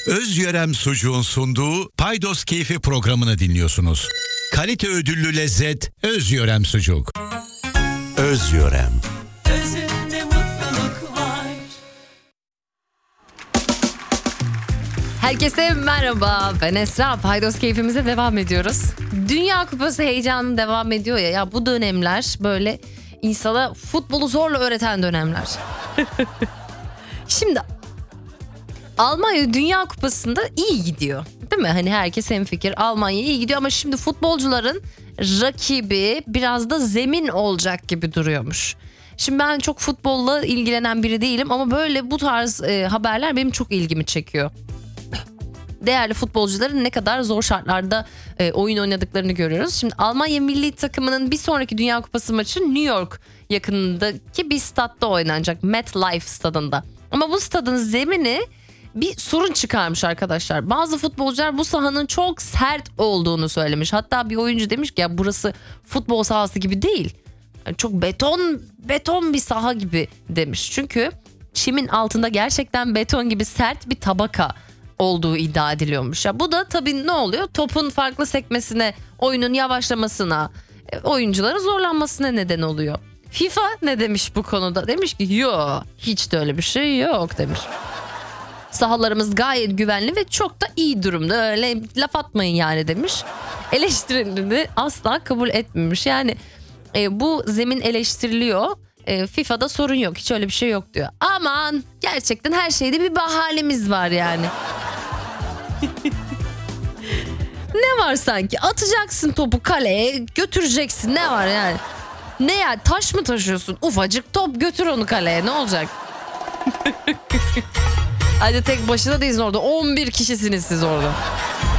Özyörem Sucuğun sunduğu Paydos Keyfi programını dinliyorsunuz. Kalite ödüllü lezzet Özyörem Sucuk. Özyörem. Özünde mutluluk var. Herkese merhaba, ben Esra. Paydos keyfimize devam ediyoruz. Dünya Kupası heyecanı devam ediyor ya. Ya bu dönemler böyle insana futbolu zorla öğreten dönemler. Şimdi Almanya Dünya Kupası'nda iyi gidiyor. Değil mi? Hani herkes hemfikir. Almanya iyi gidiyor ama şimdi futbolcuların rakibi biraz da zemin olacak gibi duruyormuş. Şimdi ben çok futbolla ilgilenen biri değilim ama böyle bu tarz haberler benim çok ilgimi çekiyor. Değerli futbolcuların ne kadar zor şartlarda oyun oynadıklarını görüyoruz. Şimdi Almanya milli takımının bir sonraki Dünya Kupası maçı New York yakınındaki bir statta oynanacak. MetLife stadında. Ama bu stadın zemini bir sorun çıkarmış arkadaşlar. Bazı futbolcular bu sahanın çok sert olduğunu söylemiş. Hatta bir oyuncu demiş ki ya burası futbol sahası gibi değil. Yani çok beton bir saha gibi demiş. Çünkü çimin altında gerçekten beton gibi sert bir tabaka olduğu iddia ediliyormuş. Ya bu da tabii ne oluyor? Topun farklı sekmesine, oyunun yavaşlamasına, oyuncuların zorlanmasına neden oluyor. FIFA ne demiş bu konuda? Demiş ki yok, hiç de öyle bir şey yok demiş. Sahalarımız gayet güvenli ve çok da iyi durumda. Öyle laf atmayın yani demiş. Eleştirilerini asla kabul etmemiş. Yani bu zemin eleştiriliyor. FIFA'da sorun yok. Hiç öyle bir şey yok diyor. Aman gerçekten her şeyde bir bahanemiz var yani. Ne var sanki? Atacaksın topu kaleye, götüreceksin. Ne var yani? Ne ya, taş mı taşıyorsun? Ufacık top, götür onu kaleye, ne olacak? Hadi tek başına değilsin orada. 11 kişisiniz siz orada.